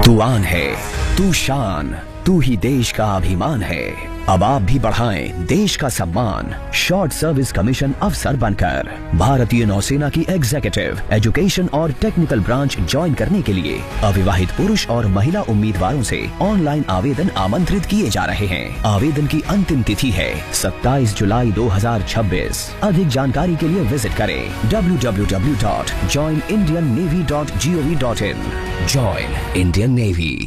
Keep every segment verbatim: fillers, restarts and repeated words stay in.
तू आन है, तू शान, तू ही देश का अभिमान है। अब आप भी बढ़ाएं देश का सम्मान शॉर्ट सर्विस कमीशन अफसर बनकर। भारतीय नौसेना की एग्जीक्यूटिव, एजुकेशन और टेक्निकल ब्रांच ज्वाइन करने के लिए अविवाहित पुरुष और महिला उम्मीदवारों से ऑनलाइन आवेदन आमंत्रित किए जा रहे हैं। आवेदन की अंतिम तिथि है सत्ताईस जुलाई दो हजार छब्बीस। अधिक जानकारी के लिए विजिट करें W W W dot join Indian navy dot G O V dot in. Join Indian navy.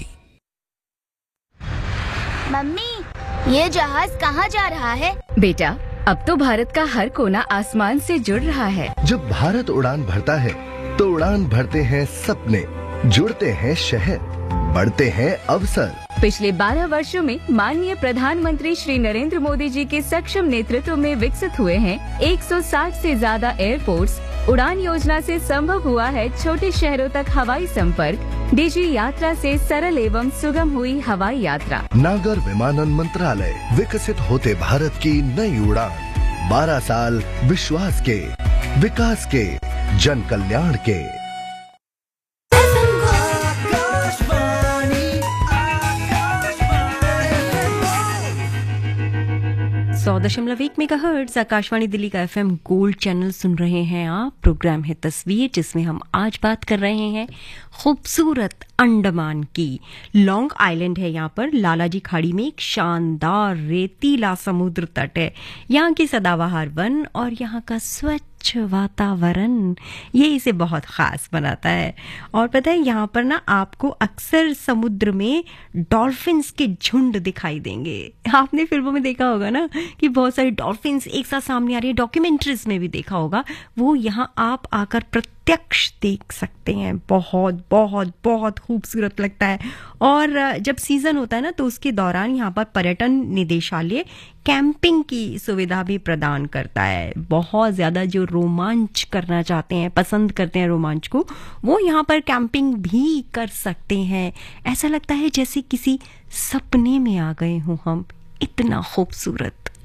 Mummy, ये जहाज कहाँ जा रहा है? बेटा, अब तो भारत का हर कोना आसमान से जुड़ रहा है। जब भारत उड़ान भरता है तो उड़ान भरते हैं सपने, जुड़ते हैं शहर, बढ़ते हैं अवसर। पिछले बारह वर्षों में माननीय प्रधानमंत्री श्री नरेंद्र मोदी जी के सक्षम नेतृत्व में विकसित हुए हैं एक सौ साठ से ज्यादा एयरपोर्ट्स। उड़ान योजना से संभव हुआ है छोटे शहरों तक हवाई संपर्क। डीजी यात्रा से सरल एवं सुगम हुई हवाई यात्रा। नागर विमानन मंत्रालय, विकसित होते भारत की नई उड़ान। बारह साल विश्वास के, विकास के, जन कल्याण के। सौ दशमलव एक मेगा हर्ट्ज आकाशवाणी दिल्ली का एफएम गोल्ड चैनल सुन रहे हैं आप। प्रोग्राम है तस्वीर, जिसमें हम आज बात कर रहे हैं खूबसूरत अंडमान की। लॉन्ग आइलैंड है यहाँ पर, लालाजी खाड़ी में एक शानदार रेतीला समुद्र तट है। यहाँ की सदाबहार वन और यहाँ का स्वच्छ वातावरण, ये इसे बहुत खास बनाता है। और पता है, यहाँ पर ना आपको अक्सर समुद्र में डॉल्फिन्स के झुंड दिखाई देंगे। आपने फिल्मों में देखा होगा ना कि बहुत सारी डॉल्फिन्स एक साथ सामने आ रही है, डॉक्यूमेंट्रीज में भी देखा होगा। वो यहाँ आप आकर प्रत्यक्ष देख सकते हैं। बहुत बहुत बहुत खूबसूरत लगता है। और जब सीजन होता है ना, तो उसके दौरान यहाँ पर पर्यटन निदेशालय कैंपिंग की सुविधा भी प्रदान करता है। बहुत ज्यादा जो रोमांच करना चाहते हैं, पसंद करते हैं रोमांच को, वो यहाँ पर कैंपिंग भी कर सकते हैं। ऐसा लगता है जैसे किसी सपने में आ गए हों हम, इतना खूबसूरत।